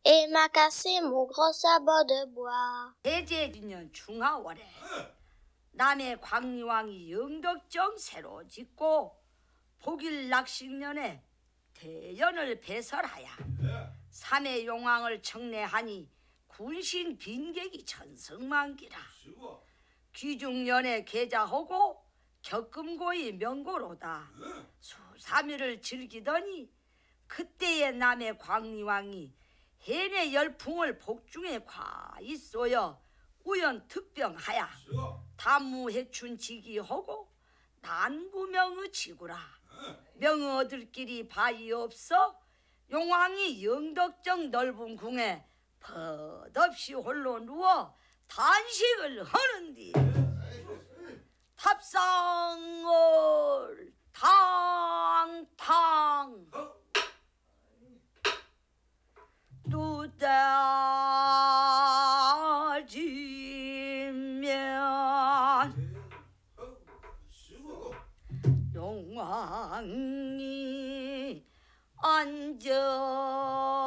et m'a cassé mon gros sabot de bois. 대제진년 중하월에 남해 광리왕이 영덕정 새로 짓고 복일낙식년에 대연을 배설하야 삼해 용왕을 청례하니 군신 빈객이 천성만기라. 귀중년에 계자하고 격금고이 명고로다. 수삼일을 즐기더니 그때의 남해 광리왕이 해내 열풍을 복중에 과있어여 우연특병하야 단무해춘 지기하고 난구명의 지구라. 명어들끼리 바위 없어 용왕이 영덕정 넓은 궁에 벗없이 홀로 누워 단식을 하는디 탑상을 탕탕 두다지면 용왕이 앉아